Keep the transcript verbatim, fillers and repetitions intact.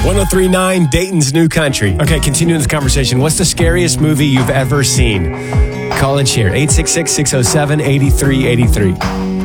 ten thirty-nine Dayton's New Country. Okay, continuing this conversation. What's the scariest movie you've ever seen? Call and share. eight six six, six oh seven, eight three eight three.